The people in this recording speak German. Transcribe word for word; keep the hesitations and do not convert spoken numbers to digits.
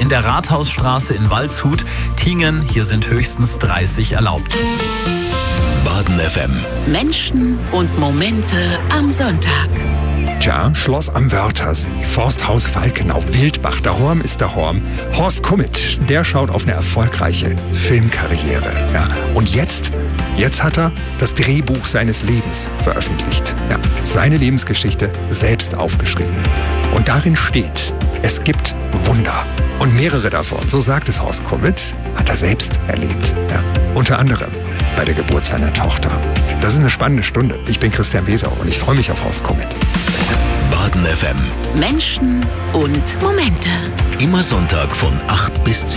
in der Rathausstraße in Waldshut. Tingen, hier sind höchstens dreißig erlaubt. Baden F M. Menschen und Momente am Sonntag. Tja, Schloss am Wörthersee, Forsthaus Falkenau, Wildbach, der Horm ist der Horm. Horst Kummet, der schaut auf eine erfolgreiche Filmkarriere. Ja. Und jetzt, jetzt hat er das Drehbuch seines Lebens veröffentlicht. Ja. Seine Lebensgeschichte selbst aufgeschrieben. Und darin steht, es gibt Wunder. Und mehrere davon, so sagt es Horst Kummet, hat er selbst erlebt. Ja. Unter anderem bei der Geburt seiner Tochter. Das ist eine spannende Stunde. Ich bin Christian Besau und ich freue mich auf Horst Kummet. Baden F M. Menschen und Momente. Immer Sonntag von acht bis zehn.